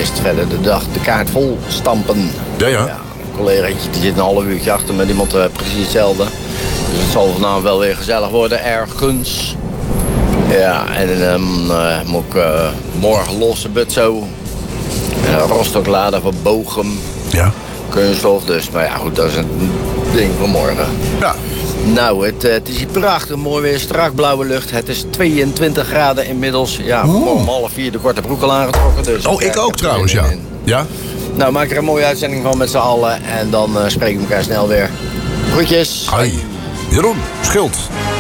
is het verder de kaart vol stampen. Ja. Een collegaatje die zit een half uurtje achter met iemand precies hetzelfde. Dus het zal vanavond wel weer gezellig worden, ergens. Ja, en dan moet ik morgen lossen, Butzo. Rostock laden voor Bochum. Ja. Kunststof, dus. Maar ja, goed, dat is een ding voor morgen. Ja. Nou, het is hier prachtig mooi weer, strak blauwe lucht. Het is 22 graden inmiddels. Ja, om 3:30 de korte broek al aangetrokken. Dus Ik ook trouwens, ja. Ja? Nou, maak er een mooie uitzending van met z'n allen. En dan spreken we elkaar snel weer. Groetjes. Hoi. Jeroen, Schild.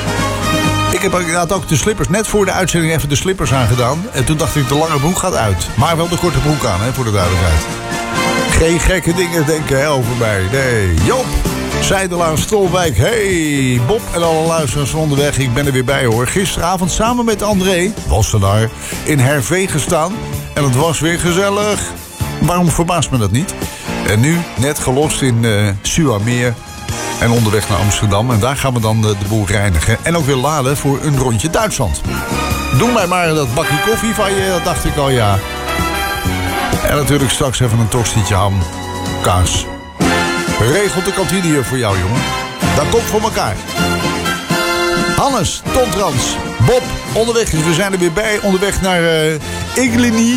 Ik heb inderdaad ook de slippers, net voor de uitzending even de slippers aangedaan. En toen dacht ik, de lange broek gaat uit. Maar wel de korte broek aan, hè, voor de duidelijkheid. Geen gekke dingen denken hè, over mij. Nee. Joop, Zijdelaan, Stolwijk. Hey, Bob en alle luisteraars van onderweg. Ik ben er weer bij hoor. Gisteravond samen met André, Wassenaar, in Hervé gestaan. En het was weer gezellig. Waarom verbaast me dat niet? En nu net gelost in Suameer. En onderweg naar Amsterdam. En daar gaan we dan de boel reinigen. En ook weer laden voor een rondje Duitsland. Doe mij maar dat bakje koffie van je, dat dacht ik al, ja. En natuurlijk straks even een tostietje ham, kaas. Regelt de kantine hier voor jou, jongen. Dat komt voor elkaar. Hannes, Tontrans, Bob, onderweg. We zijn er weer bij. Onderweg naar Igligny.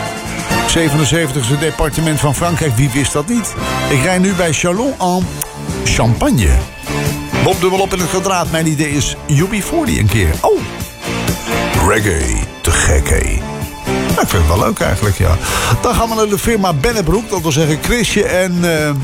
77e departement van Frankrijk. Wie wist dat niet? Ik rij nu bij Chalon en Champagne. Bob dubbel op in het kwadraat. Mijn idee is UB40 een keer. Oh, reggae. Te gek, hé. Nou, ik vind het wel leuk eigenlijk, ja. Dan gaan we naar de firma Bennebroek. Dat wil zeggen Chrisje en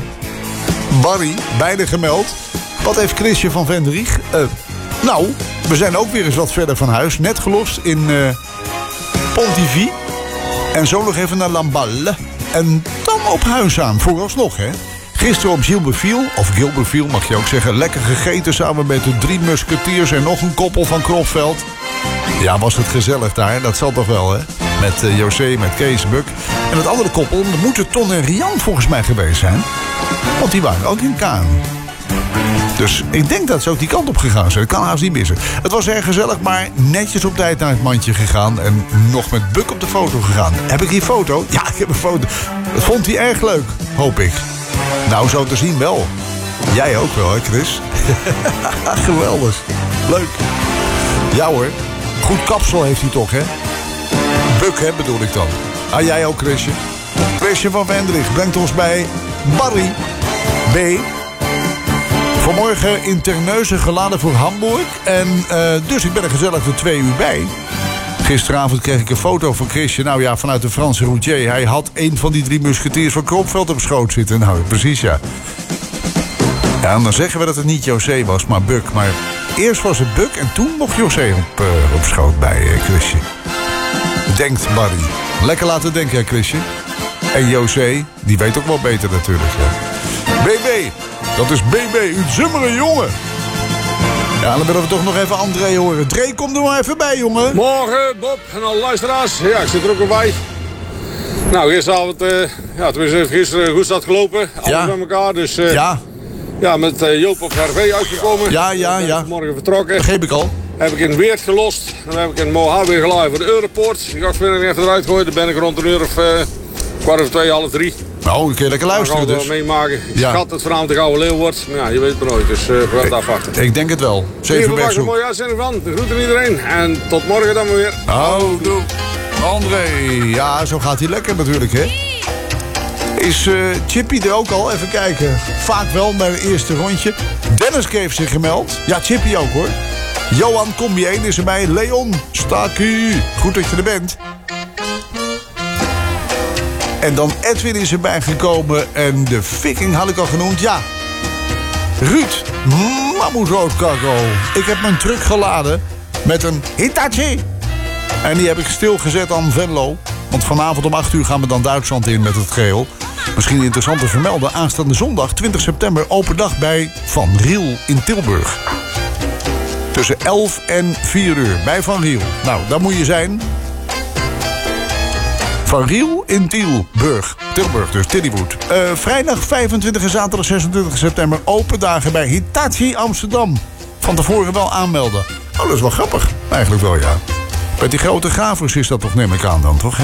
Barry. Beide gemeld. Wat heeft Chrisje van Vendrieg? Nou, we zijn ook weer eens wat verder van huis. Net gelost in Pontivy. En zo nog even naar Lamballe. En dan op huis aan, vooralsnog, hè. Gisteren op Gilberville, mag je ook zeggen. Lekker gegeten samen met de 3 musketiers en nog een koppel van Kropveld. Ja, was het gezellig daar, dat zal toch wel, hè. Met José, met Kees, Buk. En het andere koppel, dat moeten Ton en Rian volgens mij geweest zijn. Want die waren ook in Kaan. Dus ik denk dat ze ook die kant op gegaan zijn. Dat kan haast niet missen. Het was erg gezellig, maar netjes op tijd naar het mandje gegaan. En nog met Buk op de foto gegaan. Heb ik die foto? Ja, ik heb een foto. Dat vond hij erg leuk, hoop ik. Nou, zo te zien wel. Jij ook wel, hè, Chris? Geweldig. Leuk. Ja hoor. Goed kapsel heeft hij toch, hè? Buk, hè, bedoel ik dan. Ah, jij ook, Chrisje? Chrisje van Vendrieg brengt ons bij Barry B. Vanmorgen in Terneuzen geladen voor Hamburg. En dus ik ben er gezellig voor 2 uur bij. Gisteravond kreeg ik een foto van Chrisje. Nou ja, vanuit de Franse routier. Hij had een van die 3 musketiers van Kropveld op schoot zitten. Nou, precies ja. Ja, en dan zeggen we dat het niet José was, maar Buk. Maar eerst was het Buk en toen nog José op schoot bij Chrisje. Denkt Barry. Lekker laten denken, hè, Chrisje. En José, die weet ook wel beter natuurlijk. Ja. BB, dat is BB, u zummere jongen. Ja, dan willen we toch nog even André horen. Dre, kom er maar even bij, jongen. Morgen, Bob en alle luisteraars. Ja, ik zit er ook al bij. Nou, gisteravond, tenminste gisteren goed stad gelopen. Alles bij elkaar, dus... Ja, met Joop op Hervé uitgekomen. Ja. Morgen vertrokken. Begreep ik al. Heb ik in Weert gelost. Dan heb ik in Mohar weer geladen voor de Europoort. Die ga ik vanmiddag even eruit gooien. Dan ben ik rond 1 uur of 2:15. Nou, dan kun je lekker luisteren dus. Dan gaan we wel meemaken. Ik schat dat vanavond de Gouden Leeuw wordt. Maar ja, je weet het maar nooit. Dus we gaan het afwachten. Ik denk het wel. 7 uur. Een mooie uitzending van. De groeten iedereen. En tot morgen dan weer. Houdoe. André. Ja, zo gaat hij lekker natuurlijk, hè. Is Chippy er ook al? Even kijken. Vaak wel, maar het eerste rondje. Dennis heeft zich gemeld. Ja, Chippy ook hoor. Johan Combi 1 is erbij. Leon Staki. Goed dat je er bent. En dan Edwin is erbij gekomen. En de Viking had ik al genoemd. Ja. Ruud. Mammoetroodkakko. Ik heb mijn truck geladen met een Hitachi. En die heb ik stilgezet aan Venlo. Want vanavond om 8 uur gaan we dan Duitsland in met het geheel. Misschien interessant te vermelden. Aanstaande zondag 20 september open dag bij Van Riel in Tilburg. Tussen 11 en 4 uur bij Van Riel. Nou, daar moet je zijn. Van Riel in Tilburg. Tilburg dus, Tiddywood. Vrijdag 25 en zaterdag 26 september open dagen bij Hitachi Amsterdam. Van tevoren wel aanmelden. Oh, dat is wel grappig. Eigenlijk wel, ja. Met die grote gravers is dat toch, neem ik aan dan, toch?